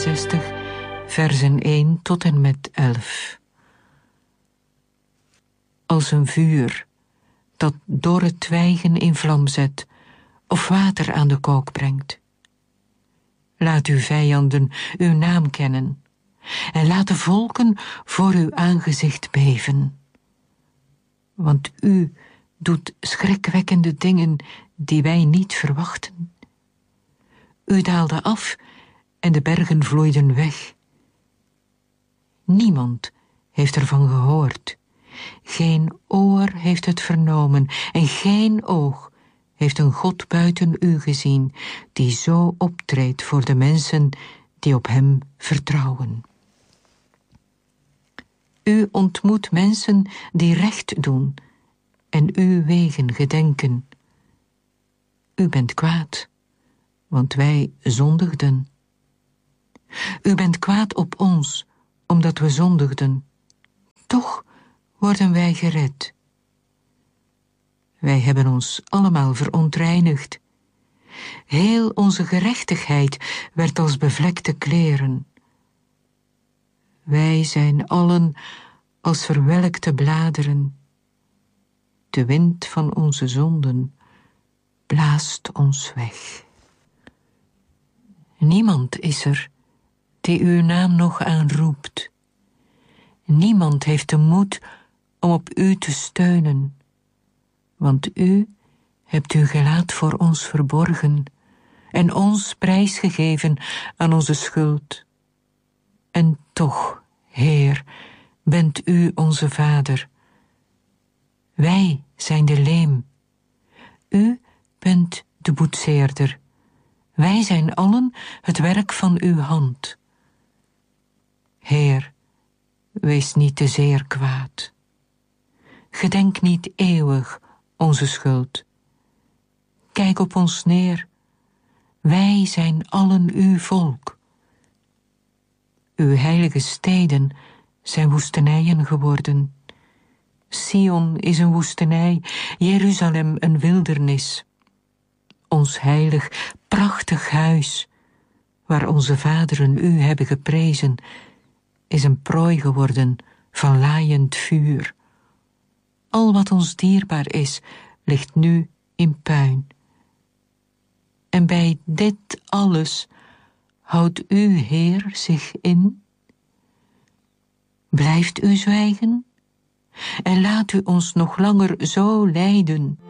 63, versen 1 tot en met 11. Als een vuur dat dorre twijgen in vlam zet of water aan de kook brengt. Laat uw vijanden uw naam kennen en laat de volken voor uw aangezicht beven. Want u doet schrikwekkende dingen die wij niet verwachten. U daalde af en de bergen vloeiden weg. Niemand heeft ervan gehoord. Geen oor heeft het vernomen en geen oog heeft een God buiten u gezien, die zo optreedt voor de mensen die op hem vertrouwen. U ontmoet mensen die recht doen en uw wegen gedenken. U bent kwaad, want wij zondigden. U bent kwaad op ons, omdat we zondigden. Toch worden wij gered. Wij hebben ons allemaal verontreinigd. Heel onze gerechtigheid werd als bevlekte kleren. Wij zijn allen als verwelkte bladeren. De wind van onze zonden blaast ons weg. Niemand is er die uw naam nog aanroept. Niemand heeft de moed om op u te steunen, want u hebt uw gelaat voor ons verborgen en ons prijsgegeven aan onze schuld. En toch, Heer, bent u onze Vader. Wij zijn de leem. U bent de boetseerder. Wij zijn allen het werk van uw hand. Heer, wees niet te zeer kwaad. Gedenk niet eeuwig onze schuld. Kijk op ons neer. Wij zijn allen uw volk. Uw heilige steden zijn woestenijen geworden. Sion is een woestenij, Jeruzalem een wildernis. Ons heilig, prachtig huis, waar onze vaderen u hebben geprezen, is een prooi geworden van laaiend vuur. Al wat ons dierbaar is, ligt nu in puin. En bij dit alles houdt u, Heer, zich in? Blijft u zwijgen? En laat u ons nog langer zo lijden?